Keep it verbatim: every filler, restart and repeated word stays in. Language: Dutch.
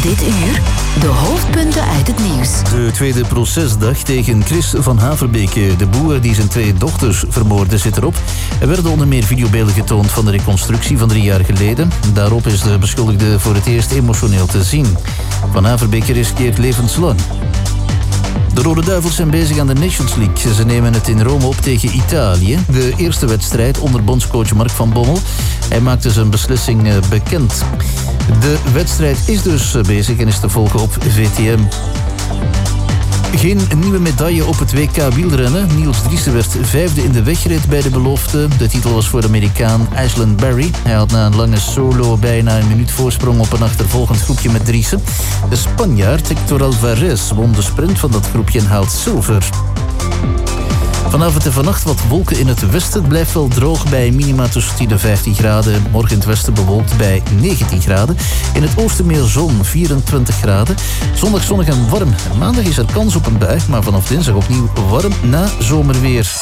Dit uur de hoofdpunten uit het nieuws. De tweede procesdag tegen Chris van Haverbeke, de boer die zijn twee dochters vermoordde, zit erop. Er werden onder meer videobeelden getoond van de reconstructie van drie jaar geleden. Daarop is de beschuldigde voor het eerst emotioneel te zien. Van Haverbeke riskeert levenslang. De Rode Duivels zijn bezig aan de Nations League. Ze nemen het in Rome op tegen Italië. De eerste wedstrijd onder bondscoach Mark van Bommel. Hij maakte zijn beslissing bekend. De wedstrijd is dus bezig en is te volgen op V T M. Geen nieuwe medaille op het W K wielrennen. Niels Driessen werd vijfde in de wegrit bij de belofte. De titel was voor de Amerikaan Aslan Barry. Hij had na een lange solo bijna een minuut voorsprong op een achtervolgend groepje met Driessen. De Spanjaard Hector Alvarez won de sprint van dat groepje en haalt zilver. Vanavond en vannacht wat wolken in het westen. Het blijft wel droog bij minima tussen tien en vijftien graden. Morgen in het westen bewolkt bij negentien graden. In het oosten meer zon, vierentwintig graden. Zondag zonnig en warm. Maandag is er kans op een bui, maar vanaf dinsdag opnieuw warm na zomerweer.